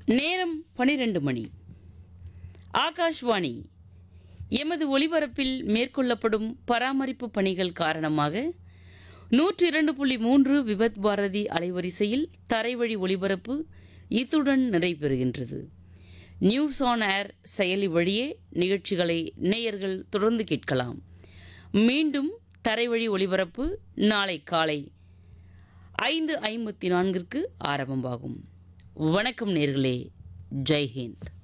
நேரம் 12 மணி. ஆகாஷ்வாணி. எமது ஒலிபரப்பில் மேற்கொள்ளப்படும் பராமரிப்பு பணிகள் காரணமாக 102.3 விபத் பாரதி அலைவரிசையில் தரைவழி ஒலிபரப்பு இத்துடன் நிறைவுறுகின்றது. நியூஸ் ஆன் ஏர் செயலி வழியே நிகழ்ச்சிகளை நேயர்கள் தொடர்ந்து கேட்கலாம். மீண்டும் தரைவழி ஒலிபரப்பு நாளை காலை 5:54 ஆரம்பமாகும். வணக்கம் நேயர்களே. ஜெய் ஹிந்த்.